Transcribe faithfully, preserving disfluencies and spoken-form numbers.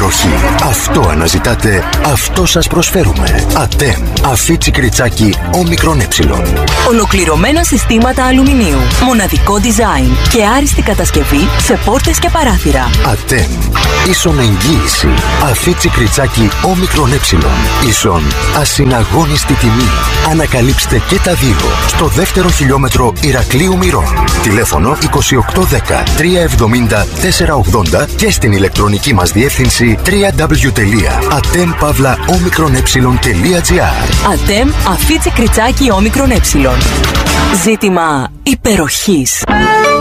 υπεροχή. Αυτό αναζητάτε, αυτό σας προσφέρουμε. ατέμ, αφίτσι κριτσάκι όμικρον ε. Ολοκληρωμένα συστήματα αλουμινίου, μοναδικό design και άριστη κατασκευή σε πόρτες και παράθυρα. ατέμ, ίσον εγγύηση. Αφίτσι κριτσάκι όμικρον ε. Ίσον ασυναγώνιστη τιμή. Ανακαλύψτε και τα δύο στο δεύτερο χιλιόμετρο Ηρακλείου Μυρών. Τηλέφωνο είκοσι οκτώ δέκα τριακόσια εβδομήντα τετρακόσια ογδόντα και στην ηλεκτρονική μας διεύθυνση double-u double-u double-u τελεία ατέμ παύλα όμικρον ε τελεία τζι άρ. ατέμ, αφίτσι κριτσάκι όμικρον ε. Ζήτημα υπεροχής.